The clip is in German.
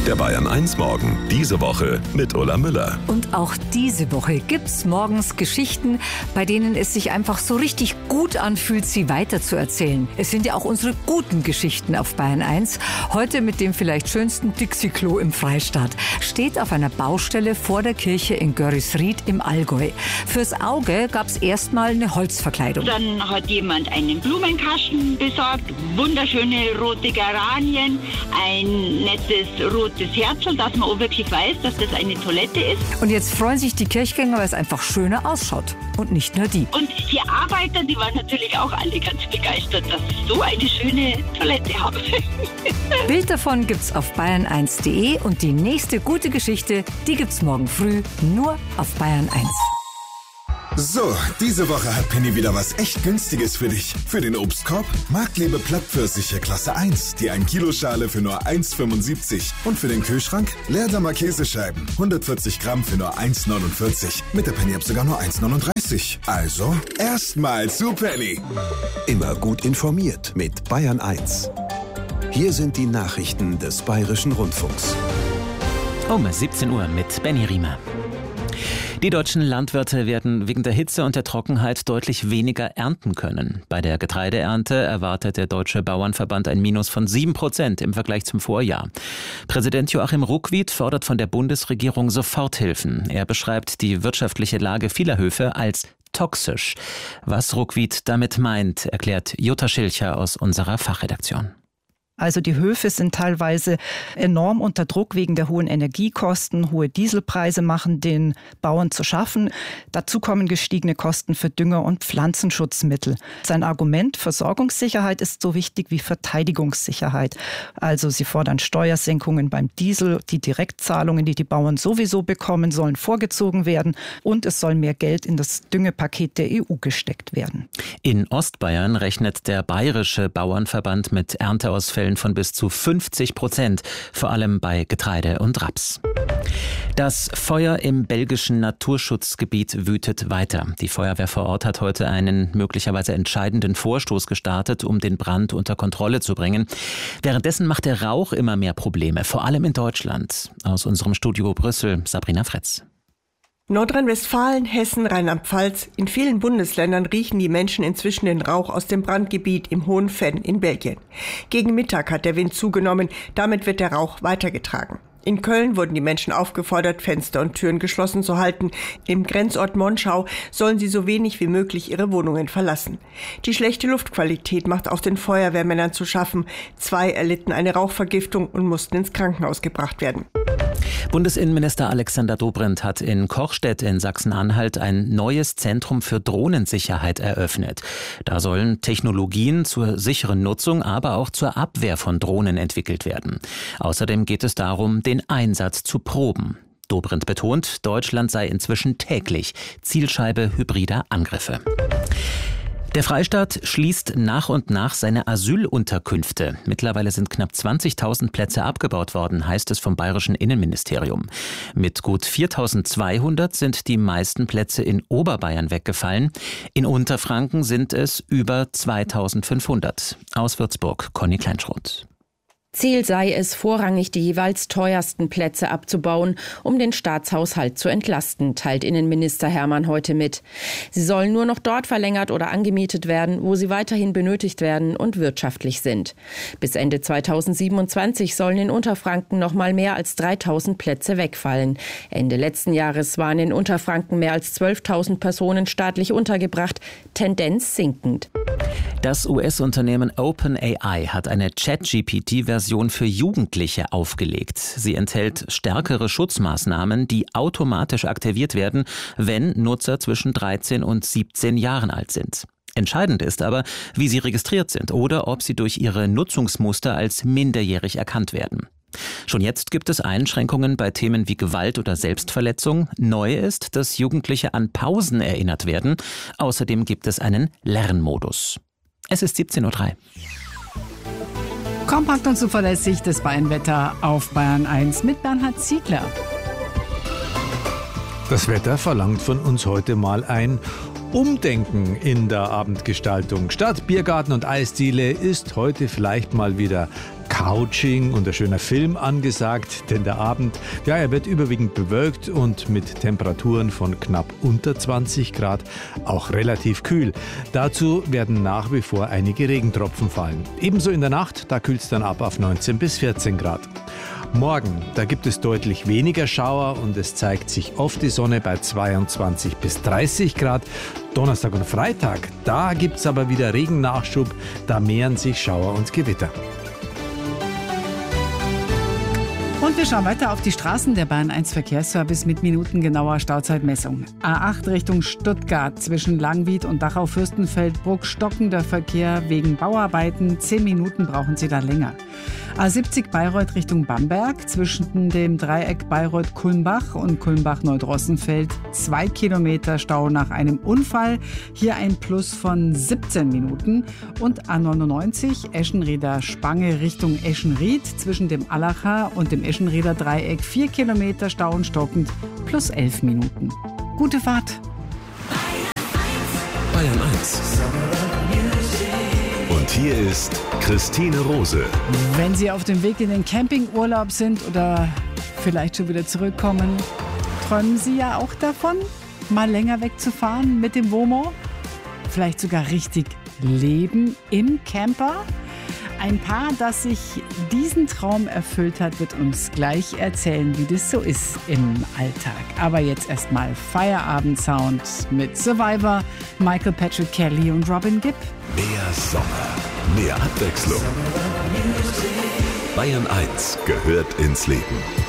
Der Bayern 1 Morgen, diese Woche mit Ulla Müller. Und auch diese Woche gibt's morgens Geschichten, bei denen es sich einfach so richtig gut anfühlt, sie weiterzuerzählen. Es sind ja auch unsere guten Geschichten auf Bayern 1. Heute mit dem vielleicht schönsten Dixie-Klo im Freistaat. Steht auf einer Baustelle vor der Kirche in Görrisried im Allgäu. Fürs Auge gab's erstmal eine Holzverkleidung. Dann hat jemand einen Blumenkasten besorgt, wunderschöne rote Geranien, ein nettes rotes Herzl, dass man auch wirklich weiß, dass das eine Toilette ist. Und jetzt freuen sich die Kirchgänger, weil es einfach schöner ausschaut. Und nicht nur die. Und die Arbeiter, die waren natürlich auch alle ganz begeistert, dass sie so eine schöne Toilette haben. Bild davon gibt's auf bayern1.de und die nächste gute Geschichte, die gibt's morgen früh nur auf Bayern 1. So, diese Woche hat Penny wieder was echt Günstiges für dich. Für den Obstkorb Marktlebe Plattpfirsiche Klasse 1, die 1-Kilo-Schale für nur 1,75. Und für den Kühlschrank Leerdammer Käsescheiben, 140 Gramm für nur 1,49. Mit der Penny-App sogar nur 1,39. Also, erstmal zu Penny. Immer gut informiert mit Bayern 1. Hier sind die Nachrichten des Bayerischen Rundfunks. Um 17 Uhr mit Benny Riemer. Die deutschen Landwirte werden wegen der Hitze und der Trockenheit deutlich weniger ernten können. Bei der Getreideernte erwartet der Deutsche Bauernverband ein Minus von 7% im Vergleich zum Vorjahr. Präsident Joachim Ruckwied fordert von der Bundesregierung Soforthilfen. Er beschreibt die wirtschaftliche Lage vieler Höfe als toxisch. Was Ruckwied damit meint, erklärt Jutta Schilcher aus unserer Fachredaktion. Also die Höfe sind teilweise enorm unter Druck wegen der hohen Energiekosten. Hohe Dieselpreise machen den Bauern zu schaffen. Dazu kommen gestiegene Kosten für Dünger und Pflanzenschutzmittel. Sein Argument, Versorgungssicherheit ist so wichtig wie Verteidigungssicherheit. Also sie fordern Steuersenkungen beim Diesel. Die Direktzahlungen, die die Bauern sowieso bekommen, sollen vorgezogen werden. Und es soll mehr Geld in das Düngepaket der EU gesteckt werden. In Ostbayern rechnet der Bayerische Bauernverband mit Ernteausfällen von bis zu 50%, vor allem bei Getreide und Raps. Das Feuer im belgischen Naturschutzgebiet wütet weiter. Die Feuerwehr vor Ort hat heute einen möglicherweise entscheidenden Vorstoß gestartet, um den Brand unter Kontrolle zu bringen. Währenddessen macht der Rauch immer mehr Probleme, vor allem in Deutschland. Aus unserem Studio Brüssel, Sabrina Fretz. Nordrhein-Westfalen, Hessen, Rheinland-Pfalz. In vielen Bundesländern riechen die Menschen inzwischen den Rauch aus dem Brandgebiet im Hohen Venn in Belgien. Gegen Mittag hat der Wind zugenommen, damit wird der Rauch weitergetragen. In Köln wurden die Menschen aufgefordert, Fenster und Türen geschlossen zu halten. Im Grenzort Monschau sollen sie so wenig wie möglich ihre Wohnungen verlassen. Die schlechte Luftqualität macht auch den Feuerwehrmännern zu schaffen. 2 erlitten eine Rauchvergiftung und mussten ins Krankenhaus gebracht werden. Bundesinnenminister Alexander Dobrindt hat in Kochstedt in Sachsen-Anhalt ein neues Zentrum für Drohnensicherheit eröffnet. Da sollen Technologien zur sicheren Nutzung, aber auch zur Abwehr von Drohnen entwickelt werden. Außerdem geht es darum, den Einsatz zu proben. Dobrindt betont, Deutschland sei inzwischen täglich Zielscheibe hybrider Angriffe. Der Freistaat schließt nach und nach seine Asylunterkünfte. Mittlerweile sind knapp 20.000 Plätze abgebaut worden, heißt es vom Bayerischen Innenministerium. Mit gut 4.200 sind die meisten Plätze in Oberbayern weggefallen. In Unterfranken sind es über 2.500. Aus Würzburg, Conny Kleinschroth. Ziel sei es, vorrangig die jeweils teuersten Plätze abzubauen, um den Staatshaushalt zu entlasten, teilt Innenminister Hermann heute mit. Sie sollen nur noch dort verlängert oder angemietet werden, wo sie weiterhin benötigt werden und wirtschaftlich sind. Bis Ende 2027 sollen in Unterfranken noch mal mehr als 3.000 Plätze wegfallen. Ende letzten Jahres waren in Unterfranken mehr als 12.000 Personen staatlich untergebracht, Tendenz sinkend. Das US-Unternehmen OpenAI hat eine ChatGPT-Version für Jugendliche aufgelegt. Sie enthält stärkere Schutzmaßnahmen, die automatisch aktiviert werden, wenn Nutzer zwischen 13 und 17 Jahren alt sind. Entscheidend ist aber, wie sie registriert sind oder ob sie durch ihre Nutzungsmuster als minderjährig erkannt werden. Schon jetzt gibt es Einschränkungen bei Themen wie Gewalt oder Selbstverletzung. Neu ist, dass Jugendliche an Pausen erinnert werden. Außerdem gibt es einen Lernmodus. Es ist 17:03 Uhr. Kompakt und zuverlässig das Bayernwetter auf Bayern 1 mit Bernhard Ziegler. Das Wetter verlangt von uns heute mal ein Umdenken in der Abendgestaltung. Statt Biergarten und Eisdiele ist heute vielleicht mal wieder Couching und ein schöner Film angesagt, denn der Abend, er wird überwiegend bewölkt und mit Temperaturen von knapp unter 20 Grad auch relativ kühl. Dazu werden nach wie vor einige Regentropfen fallen. Ebenso in der Nacht, da kühlt es dann ab auf 19 bis 14 Grad. Morgen, da gibt es deutlich weniger Schauer und es zeigt sich oft die Sonne bei 22 bis 30 Grad. Donnerstag und Freitag, da gibt es aber wieder Regennachschub, da mehren sich Schauer und Gewitter. Und wir schauen weiter auf die Straßen. Der Bayern 1 Verkehrsservice mit minutengenauer Stauzeitmessung. A8 Richtung Stuttgart zwischen Langwied und Dachau-Fürstenfeldbruck stockender Verkehr wegen Bauarbeiten. 10 Minuten brauchen Sie da länger. A70 Bayreuth Richtung Bamberg zwischen dem Dreieck Bayreuth-Kulmbach und Kulmbach-Neudrossenfeld 2 Kilometer Stau nach einem Unfall. Hier ein Plus von 17 Minuten. Und A99 Eschenrieder Spange Richtung Eschenried zwischen dem Allacher und dem Eschenrieder Dreieck 4 Kilometer Stau und stockend plus 11 Minuten. Gute Fahrt. Bayern 1. Und hier ist Christine Rose. Wenn Sie auf dem Weg in den Campingurlaub sind oder vielleicht schon wieder zurückkommen, träumen Sie ja auch davon, mal länger wegzufahren mit dem Womo? Vielleicht sogar richtig leben im Camper? Ein Paar, das sich diesen Traum erfüllt hat, wird uns gleich erzählen, wie das so ist im Alltag. Aber jetzt erstmal Feierabend-Sound mit Survivor, Michael Patrick Kelly und Robin Gibb. Mehr Sommer, mehr Abwechslung. Bayern 1 gehört ins Leben.